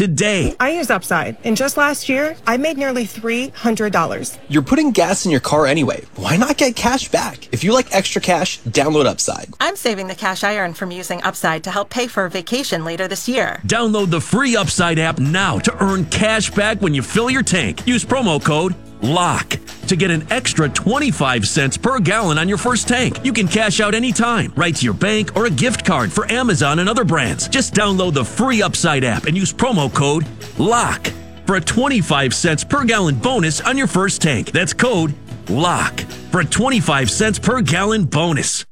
today. I use Upside, and just last year, I made nearly $300. You're putting gas in your car anyway. Why not get cash back? If you like extra cash, download Upside. I'm saving the cash I earn from using Upside to help pay for a vacation later this year. Download the free Upside app now to earn cash back when you fill your tank. Use promo code LOCK to get an extra 25 cents per gallon on your first tank. You can cash out anytime, right to your bank or a gift card for Amazon and other brands. Just download the free Upside app and use promo code LOCK for a 25 cents per gallon bonus on your first tank. That's code LOCK for a 25 cents per gallon bonus.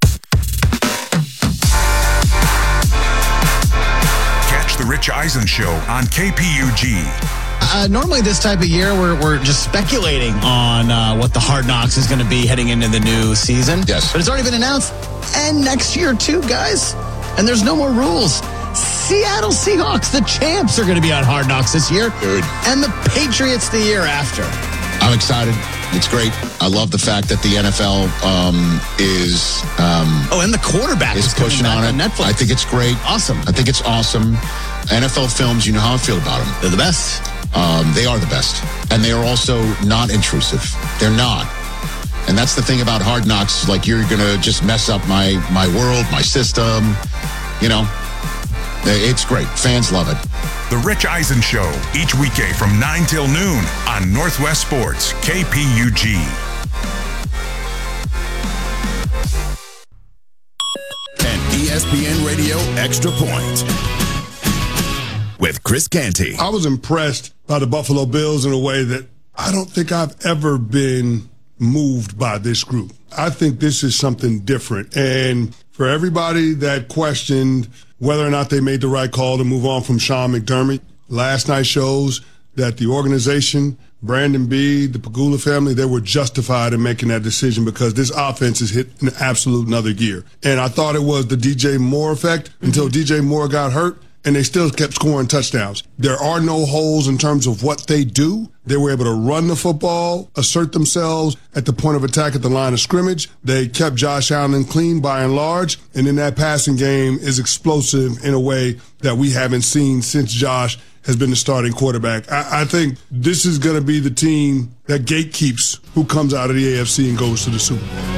Catch the Rich Eisen Show on KPUG. Normally this type of year, we're just speculating on what the Hard Knocks is going to be heading into the new season. Yes. But it's already been announced. And next year, too, guys. And there's no more rules. Seattle Seahawks, the champs, are going to be on Hard Knocks this year. Good. And the Patriots the year after. I'm excited. It's great. I love the fact that the NFL is... and the quarterback is pushing on it. Netflix. I think it's great. Awesome. I think it's awesome. NFL films, you know how I feel about them. They're the best. They are the best. And they are also not intrusive. They're not. And that's the thing about Hard Knocks. Like, you're going to just mess up my world, my system. You know, it's great. Fans love it. The Rich Eisen Show, each weekday from 9 till noon on Northwest Sports, KPUG. And ESPN Radio Extra Point with Chris Canty. I was impressed by the Buffalo Bills in a way that I don't think I've ever been moved by this group. I think this is something different. And for everybody that questioned whether or not they made the right call to move on from Sean McDermott, last night shows that the organization, Brandon B., the Pagula family, they were justified in making that decision because this offense has hit an absolute another gear. And I thought it was the DJ Moore effect until DJ Moore got hurt. And they still kept scoring touchdowns. There are no holes in terms of what they do. They were able to run the football, assert themselves at the point of attack at the line of scrimmage. They kept Josh Allen clean by and large. And then that passing game is explosive in a way that we haven't seen since Josh has been the starting quarterback. I think this is going to be the team that gatekeeps who comes out of the AFC and goes to the Super Bowl.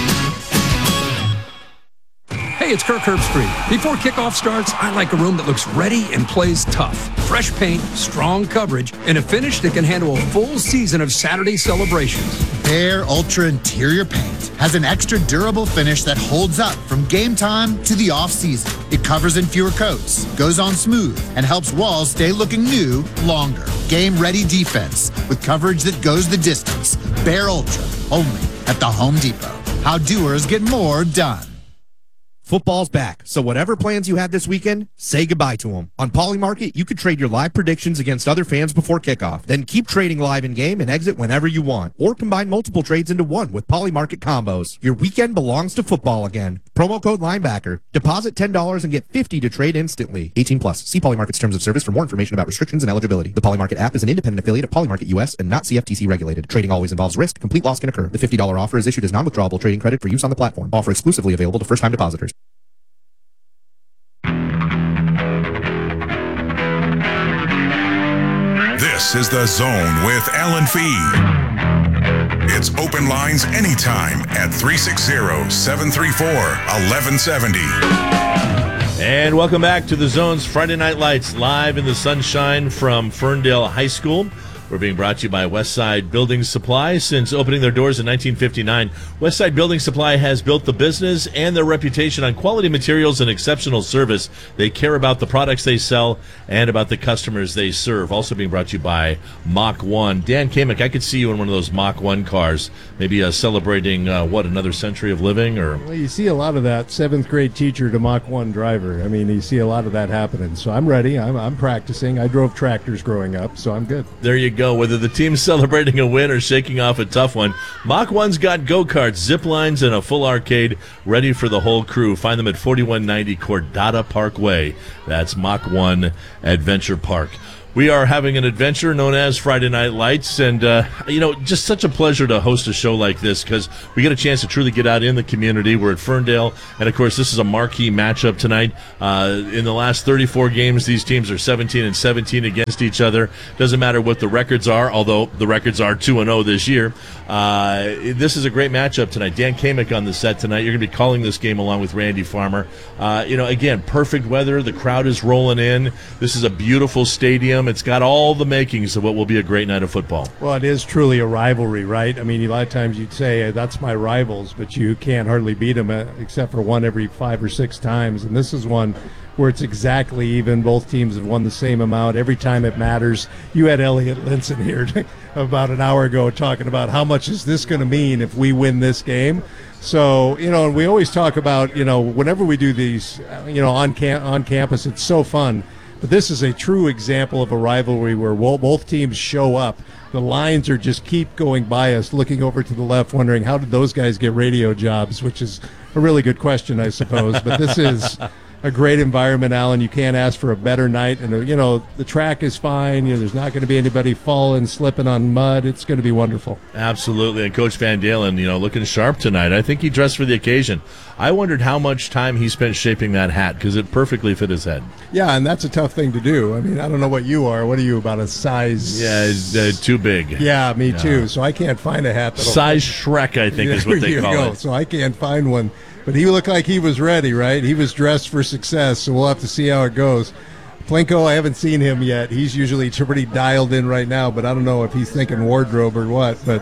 Hey, it's Kirk Herbstreit. Before kickoff starts, I like a room that looks ready and plays tough. Fresh paint, strong coverage, and a finish that can handle a full season of Saturday celebrations. Behr Ultra Interior Paint has an extra durable finish that holds up from game time to the off-season. It covers in fewer coats, goes on smooth, and helps walls stay looking new longer. Game-ready defense with coverage that goes the distance. Behr Ultra, only at the Home Depot. How doers get more done. Football's back, so whatever plans you had this weekend, say goodbye to them. On Polymarket, you could trade your live predictions against other fans before kickoff. Then keep trading live in-game and exit whenever you want. Or combine multiple trades into one with Polymarket combos. Your weekend belongs to football again. Promo code linebacker. Deposit $10 and get $50 to trade instantly. 18 plus. See Polymarket's terms of service for more information about restrictions and eligibility. The Polymarket app is an independent affiliate of Polymarket US and not CFTC regulated. Trading always involves risk. Complete loss can occur. The $50 offer is issued as non-withdrawable trading credit for use on the platform. Offer exclusively available to first-time depositors. This is The Zone with Alan Fee. It's open lines anytime at 360-734-1170. And welcome back to The Zone's Friday Night Lights, live in the sunshine from Ferndale High School. We're being brought to you by Westside Building Supply. Since opening their doors in 1959, Westside Building Supply has built the business and their reputation on quality materials and exceptional service. They care about the products they sell and about the customers they serve. Also being brought to you by Mach 1. Dan Kamek, I could see you in one of those Mach 1 cars, maybe celebrating, another century of living? Or Well, you see a lot of that 7th grade teacher to Mach 1 driver. I mean, you see a lot of that happening. So I'm ready. I'm practicing. I drove tractors growing up, so I'm good. There you go. Whether the team's celebrating a win or shaking off a tough one, Mach 1's got go-karts, zip lines, and a full arcade ready for the whole crew. Find them at 4190 Cordata Parkway. That's Mach 1 Adventure Park. We are having an adventure known as Friday Night Lights, and, just such a pleasure to host a show like this because we get a chance to truly get out in the community. We're at Ferndale, and, of course, this is a marquee matchup tonight. In the last 34 games, these teams are 17-17 against each other. Doesn't matter what the records are, although the records are 2-0 this year. This is a great matchup tonight. Dan Kamek on the set tonight. You're going to be calling this game along with Randy Farmer. Again, perfect weather. The crowd is rolling in. This is a beautiful stadium. It's got all the makings of what will be a great night of football. Well, it is truly a rivalry, right? I mean, a lot of times you'd say, that's my rivals, but you can't hardly beat them except for one every 5 or 6 times. And this is one where it's exactly even. Both teams have won the same amount. Every time it matters. You had Elliot Linson here about an hour ago talking about how much is this going to mean if we win this game. So, and we always talk about, whenever we do these, on campus, it's so fun. But this is a true example of a rivalry where both teams show up. The lines are just keep going by us, looking over to the left, wondering how did those guys get radio jobs, which is a really good question, I suppose. But this is a great environment, Alan. You can't ask for a better night. And, the track is fine. There's not going to be anybody falling, slipping on mud. It's going to be wonderful. Absolutely. And Coach Van Dalen, looking sharp tonight. I think he dressed for the occasion. I wondered how much time he spent shaping that hat because it perfectly fit his head. Yeah, and that's a tough thing to do. I mean, I don't know what you are. What are you, about a size? Yeah, too big. Yeah, me too. So I can't find a hat. Size Shrek, I think, is what they call it. So I can't find one. But he looked like he was ready, right? He was dressed for success, so we'll have to see how it goes. Plinko, I haven't seen him yet. He's usually pretty dialed in right now, but I don't know if he's thinking wardrobe or what. But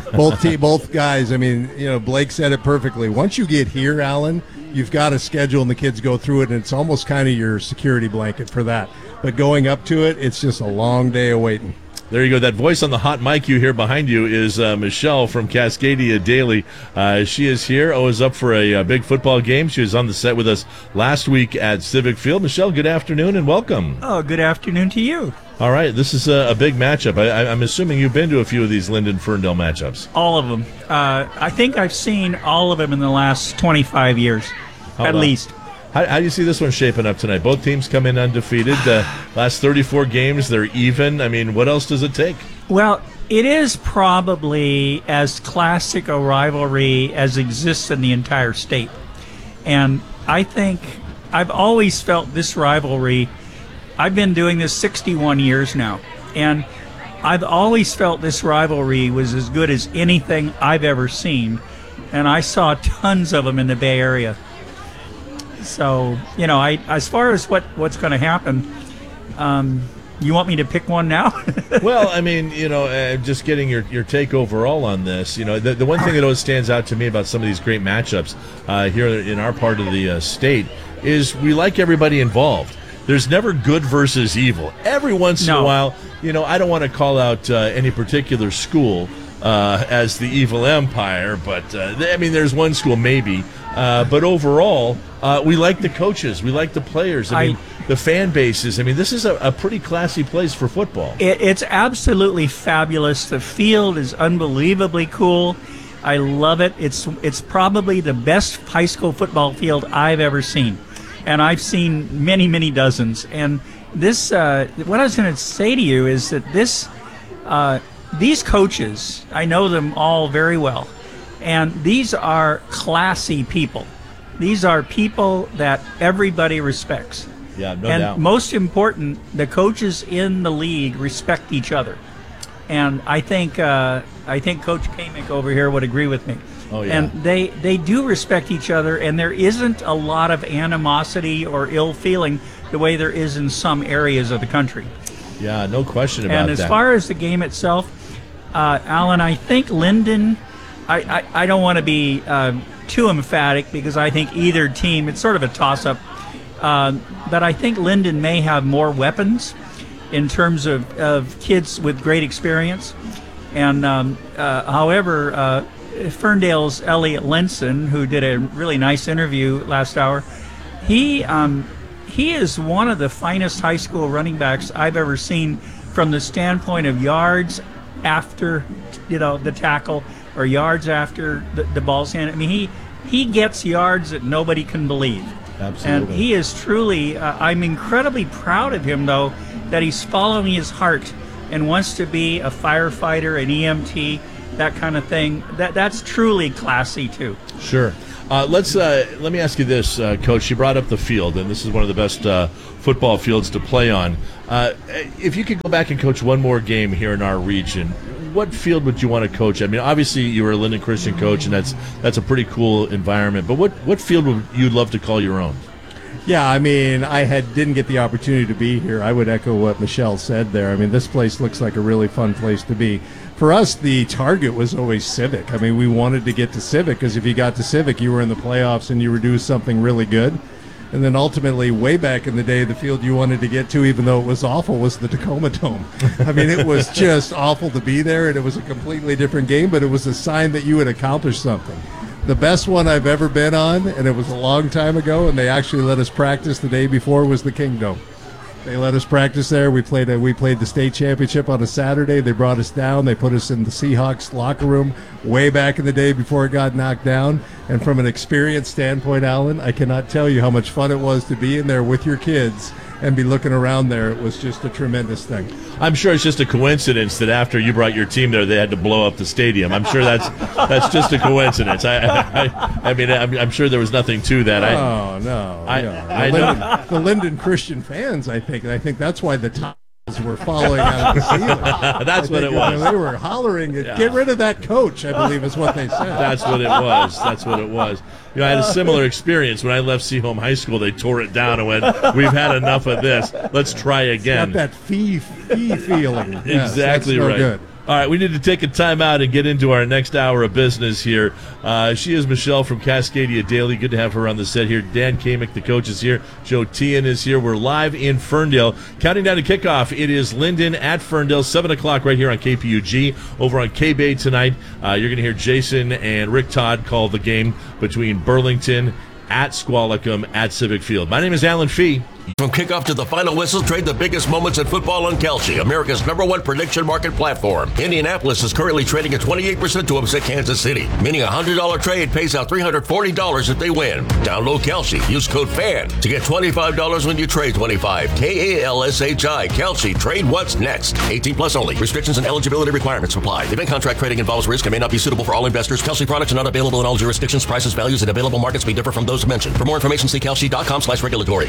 both guys, I mean, Blake said it perfectly. Once you get here, Alan, you've got a schedule and the kids go through it, and it's almost kind of your security blanket for that. But going up to it, it's just a long day of waiting. There you go. That voice on the hot mic you hear behind you is Michelle from Cascadia Daily. She is here. Is up for a big football game. She was on the set with us last week at Civic Field. Michelle, good afternoon and welcome. Oh, good afternoon to you. All right. This is a big matchup. I'm assuming you've been to a few of these Linden-Ferndale matchups. All of them. I think I've seen all of them in the last 25 years, at least. How do you see this one shaping up tonight? Both teams come in undefeated. The last 34 games, they're even. I mean, what else does it take? Well, it is probably as classic a rivalry as exists in the entire state. And I think I've always felt this rivalry. I've been doing this 61 years now. And I've always felt this rivalry was as good as anything I've ever seen. And I saw tons of them in the Bay Area. So, as far as what's going to happen, you want me to pick one now? Well, I mean, just getting your take overall on this, the one thing that always stands out to me about some of these great matchups here in our part of the state is we like everybody involved. There's never good versus evil. Every once in a while, I don't want to call out any particular school as the evil empire, but there's one school maybe. But overall, we like the coaches. We like the players. The fan bases. This is a pretty classy place for football. It's absolutely fabulous. The field is unbelievably cool. I love it. It's probably the best high school football field I've ever seen. And I've seen many, many dozens. And this, what I was going to say to you is that these coaches, I know them all very well. And these are classy people. These are people that everybody respects. Yeah, no doubt. And most important, the coaches in the league respect each other. And I think Coach Kamek over here would agree with me. Oh, yeah. And they do respect each other, and there isn't a lot of animosity or ill feeling the way there is in some areas of the country. Yeah, no question about that. And as far as the game itself, Alan, I think Linden... I don't want to be too emphatic because I think either team, it's sort of a toss-up, but I think Linden may have more weapons in terms of kids with great experience. And however, Ferndale's Elliot Linson, who did a really nice interview last hour, he is one of the finest high school running backs I've ever seen from the standpoint of yards after the tackle, or yards after the ball's handed. He gets yards that nobody can believe. Absolutely. And he is truly, I'm incredibly proud of him, though, that he's following his heart and wants to be a firefighter, an EMT, that kind of thing. That's truly classy, too. Sure. Let me ask you this, Coach. You brought up the field, and this is one of the best football fields to play on. If you could go back and coach one more game here in our region, what field would you want to coach? I mean, obviously you were a Linden Christian coach, and that's a pretty cool environment. But what field would you love to call your own? Yeah, I mean, didn't get the opportunity to be here. I would echo what Michelle said there. I mean, this place looks like a really fun place to be. For us, the target was always Civic. I mean, we wanted to get to Civic because if you got to Civic, you were in the playoffs and you were doing something really good. And then ultimately, way back in the day, the field you wanted to get to, even though it was awful, was the Tacoma Dome. I mean, it was just awful to be there, and it was a completely different game, but it was a sign that you had accomplished something. The best one I've ever been on, and it was a long time ago, and they actually let us practice the day before, was the King Dome. They let us practice there. We played the state championship on a Saturday. They brought us down. They put us in the Seahawks locker room way back in the day before it got knocked down. And from an experience standpoint, Alan, I cannot tell you how much fun it was to be in there with your kids and be looking around there. It was just a tremendous thing. I'm sure it's just a coincidence that after you brought your team there, they had to blow up the stadium. I'm sure that's just a coincidence. I mean, I'm sure there was nothing to that. No. The Linden Christian fans, I think that's why the Titans were falling out of the ceiling. That's what it was. They were hollering, "Get rid of that coach," I believe is what they said. That's what it was. You know, I had a similar experience when I left Seaholm High School. They tore it down and went, "We've had enough of this. Let's try again." It's got that fee feeling. Yes, exactly right. Good. All right, we need to take a time out and get into our next hour of business here. She is Michelle from Cascadia Daily. Good to have her on the set here. Dan Kamick, the coach, is here. Joe Tian is here. We're live in Ferndale. Counting down to kickoff, it is Linden at Ferndale, 7 o'clock right here on KPUG. Over on K-Bay tonight, you're going to hear Jason and Rick Todd call the game between Burlington at Squalicum at Civic Field. My name is Alan Fee. From kickoff to the final whistle, trade the biggest moments in football on Kalshi, America's #1 prediction market platform. Indianapolis is currently trading at 28% to upset Kansas City, meaning a $100 trade pays out $340 if they win. Download Kalshi. Use code FAN to get $25 when you trade 25. KALSHI. Kalshi. Trade what's next. 18 plus only. Restrictions and eligibility requirements apply. Event contract trading involves risk and may not be suitable for all investors. Kalshi products are not available in all jurisdictions. Prices, values, and available markets may differ from those mentioned. For more information, see kalshi.com/regulatory.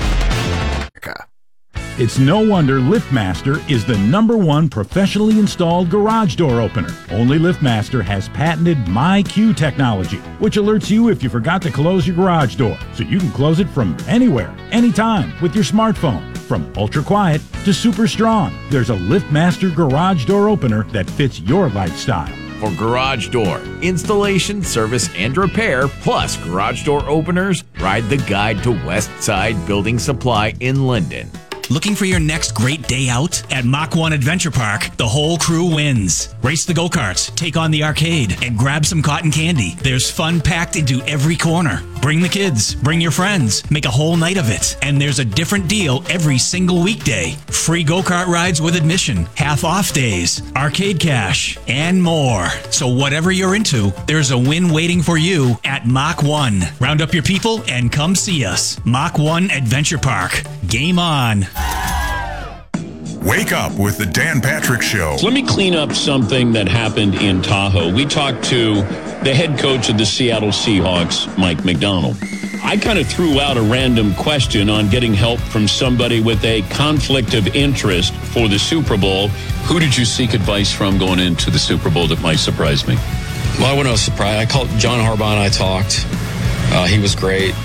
It's no wonder LiftMaster is the #1 professionally installed garage door opener. Only LiftMaster has patented MyQ technology, which alerts you if you forgot to close your garage door, so you can close it from anywhere, anytime, with your smartphone. From ultra quiet to super strong, there's a LiftMaster garage door opener that fits your lifestyle. For garage door installation, service, and repair, plus garage door openers, ride the guide to West Side Building Supply in Linden. Looking for your next great day out? At Mach 1 Adventure Park, the whole crew wins. Race the go-karts, take on the arcade, and grab some cotton candy. There's fun packed into every corner. Bring the kids, bring your friends, make a whole night of it. And there's a different deal every single weekday. Free go-kart rides with admission, half-off days, arcade cash, and more. So whatever you're into, there's a win waiting for you at Mach 1. Round up your people and come see us. Mach 1 Adventure Park. Game on. Wake up with the Dan Patrick Show. Let me clean up something that happened in Tahoe. We talked to the head coach of the Seattle Seahawks, Mike McDonald. I kind of threw out a random question on getting help from somebody with a conflict of interest for the Super Bowl. Who did you seek advice from going into the Super Bowl that might surprise me? Well, I wasn't surprised. I called John Harbaugh and I talked. He was great.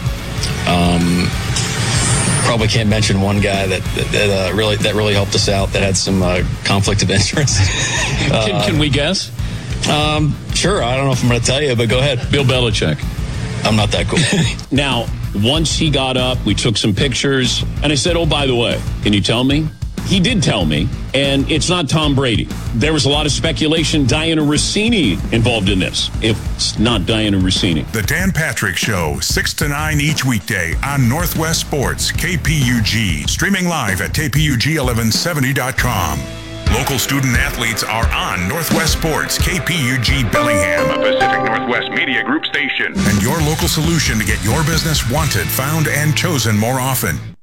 Probably can't mention one guy that really helped us out that had some conflict of interest. Can we guess? Sure. I don't know if I'm going to tell you, but go ahead. Bill Belichick. I'm not that cool. Now, once he got up, we took some pictures, and I said, "Oh, by the way, can you tell me?" He did tell me, and it's not Tom Brady. There was a lot of speculation, Diana Rossini involved in this. If it's not Diana Rossini. The Dan Patrick Show, 6 to 9 each weekday on Northwest Sports, KPUG. Streaming live at KPUG1170.com. Local student athletes are on Northwest Sports, KPUG Bellingham, a Pacific Northwest Media Group station. and your local solution to get your business wanted, found, and chosen more often.